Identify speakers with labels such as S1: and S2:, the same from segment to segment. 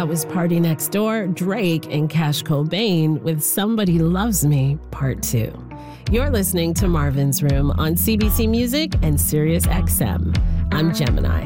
S1: That was Party Next Door, Drake, and Cash Cobain with Somebody Loves Me, Part 2. You're listening to Marvin's Room on CBC Music and Sirius XM. I'm Gemini.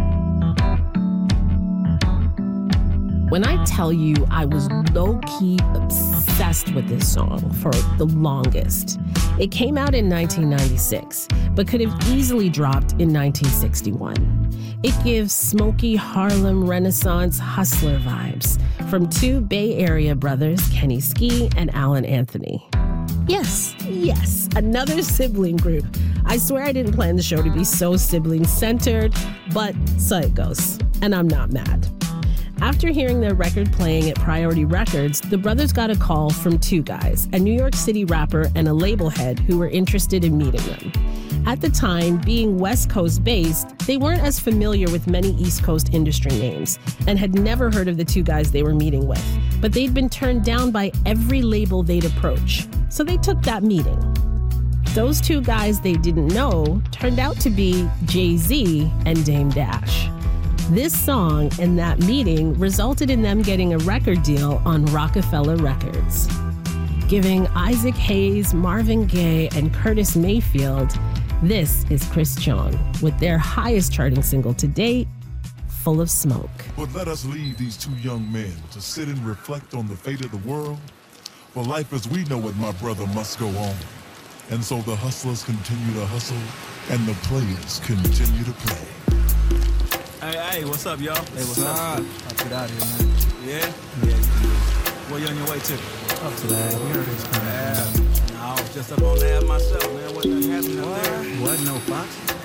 S1: When I tell you I was low-key obsessed with this song for the longest, it came out in 1996, but could have easily dropped in 1961. It gives smoky Harlem Renaissance hustler vibes from two Bay Area brothers, Kenny Ski and Alan Anthony. Yes, another sibling group. I swear I didn't plan the show to be so sibling-centered, but so it goes, and I'm not mad. After hearing their record playing at Priority Records, the brothers got a call from two guys, a New York City rapper and a label head who were interested in meeting them. At the time, being West Coast based, they weren't as familiar with many East Coast industry names and had never heard of the two guys they were meeting with, but they'd been turned down by every label they'd approach, so they took that meeting. Those two guys they didn't know turned out to be Jay-Z and Dame Dash. This song and that meeting resulted in them getting a record deal on Rockefeller Records, giving Isaac Hayes, Marvin Gaye, and Curtis Mayfield. This is Chris Chong with their highest charting single to date, Full of Smoke.
S2: But let us leave these two young men to sit and reflect on the fate of the world. For life as we know it, my brother, must go on. And so the hustlers continue to hustle, and the players continue to play.
S3: Hey, what's up, y'all?
S4: Hey, what's up? I'll get out of here, man.
S3: Yeah?
S4: Yeah.
S3: Where you on your way to?
S4: Up to that. We heard it's coming.
S3: Yeah. I was just up on that myself, man. What done happened up there?
S4: What? No Fox?